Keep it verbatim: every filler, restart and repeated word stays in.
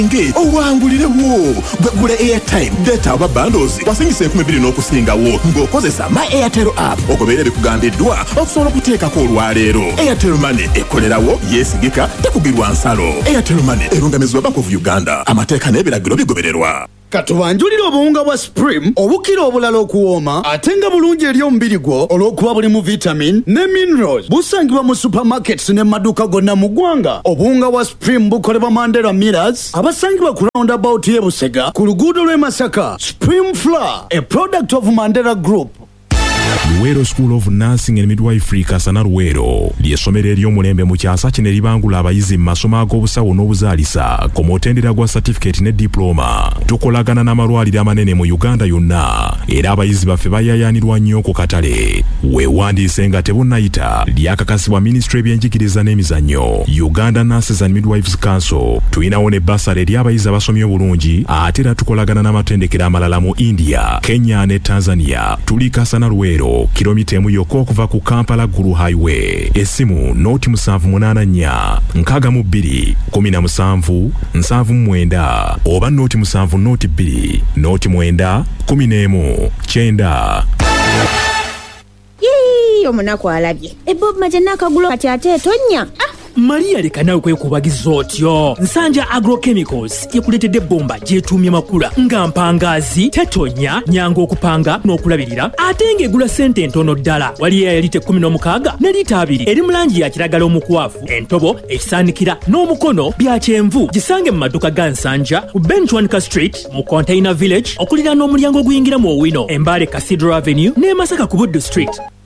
nge owangulirewo gwegula airtime data aba bundles wasingise enkumi bbiri n'okusingawo ng'okozesa my airtel app ogoberera bikugambiddwa okusobola okuteekako olwaleero. Airtel Money ekolerawo yeesigika tekugirwa nsalo. Airtel Money erungamizibwa Bank of Uganda. Amateeka n'ebiragiro bigobererwa. Katubanjulira obuwunga bwa Supreme obukira obulala okuwooma ate nga bulungi eri omubiri gwo olw'okuba bulimu vitamin ne minerals. Busangibwa mu supermarkets ne maduuka gonna mu ggwanga. Obuwunga bwa Supreme bukolebwa Mandela Millers abasangibwa ku roundabout y'e Busega ku luguudo lw'e Masaka. Supreme Flour, a product of Mandela Group. Luwero School of Nursing and Midwifery Kasana Luwero ly'essomero ery'omulembe mu kyasa kino eribangula abayizi mu masomo ag'obusawo n'obuzaalisa ku mutendera gwa certificate ne diploma. Tukolagana n'amalwaliro amanene mu Uganda yonna era abayizi baffe bayayaanirwa nnyo ku katale. Weewandiise nga tebunnayita lyakakasibwa Ministry y'ebyenjigiriza n'emizannyo, Uganda Nurses and Midwives Council. Tuyinawo ne basale eri abayizi abasomye obulungi ate era tukolagana n'amatendekero amalala mu India, Kenya ne Tanzania. Tuli Kasana Luwero kilomita emu yokka okuva ku Kampala Gulu Highway. Essimu noti musanvu munaana nnya nkaaga mu bbiri kumi na musanvu nsanvu mu mwenda oba noti musanvu noti bbiri noti mwenda kumi n'emu kyenda. Yee omunaku alabye ebob majana akagulo kati ate etonya. Ah Maria leka nawe kwekubagiza otyo. Nsanja Agrochemicals yekuletedde bomba gyetuumye makula nga mpangazi tetonya nyango okupanga n'okulabirira ate ng'egula ssente ntono ddala. Waliyo ya lita kkumi n'omukaaga ne lita abiri eri mu langi ya kiragala omukwafu, entobo, ekisaanikira n'omukono bya kyenvu. Gisange mu maduuka ga Nsanja ku Benchwanika Street mu Container Village okuliraana n'omulyango oguyingira mu Owino, Embale Cathedral Avenue ne Masaka ku Buddu Street.